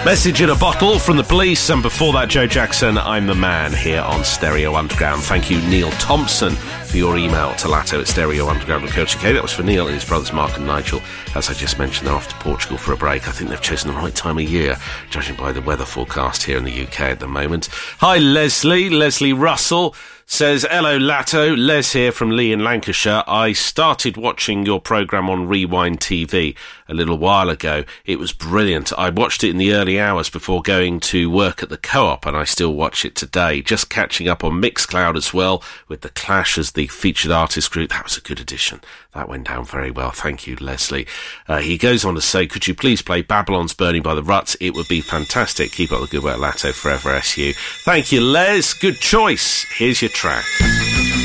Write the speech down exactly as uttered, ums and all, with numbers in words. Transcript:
Message in a Bottle from The Police, and before that, Joe Jackson, I'm the Man, here on Stereo Underground. Thank you, Neil Thompson, for your email to latto at stereo underground dot co dot uk. That was for Neil and his brothers Mark and Nigel. As I just mentioned, they're off to Portugal for a break. I think they've chosen the right time of year, judging by the weather forecast here in the U K at the moment. Hi, Leslie. Leslie Russell says, hello, Latto. Les here from Lee in Lancashire. I started watching your programme on Rewind T V a little while ago. It was brilliant. I watched it in the early hours before going to work at the Co-op, and I still watch it today. Just catching up on Mixcloud as well, with The Clash as the featured artist group. That was a good addition. That went down very well. Thank you, Leslie. Uh, he goes on to say, could you please play Babylon's Burning by the Ruts? It would be fantastic. Keep up the good work, Latto. Forever S U. Thank you, Les. Good choice. Here's your track.